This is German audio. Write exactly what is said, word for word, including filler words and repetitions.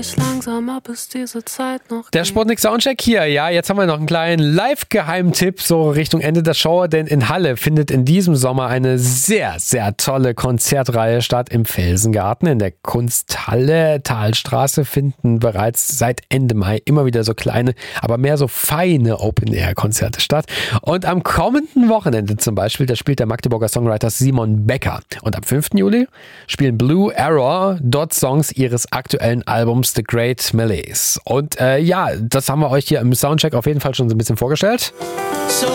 Langsam ab ist diese Zeit noch. Der Sputnik Soundcheck hier, ja, jetzt haben wir noch einen kleinen Live-Geheimtipp so Richtung Ende der Show, denn in Halle findet in diesem Sommer eine sehr, sehr tolle Konzertreihe statt im Felsengarten. In der Kunsthalle Talstraße finden bereits seit Ende Mai immer wieder so kleine, aber mehr so feine Open-Air-Konzerte statt. Und am kommenden Wochenende zum Beispiel, da spielt der Magdeburger Songwriter Simon Becker. Und am fünften Juli spielen Blue Error dort Songs ihres aktuellen Albums The Great Malaise. Und äh, ja, das haben wir euch hier im Soundcheck auf jeden Fall schon so ein bisschen vorgestellt.